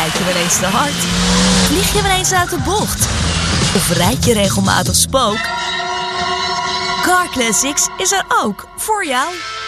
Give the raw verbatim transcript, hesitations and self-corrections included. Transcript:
Rijd je wel eens te hard? Vlieg je wel eens uit de bocht? Of rijd je regelmatig spook? Car Classics is er ook voor jou.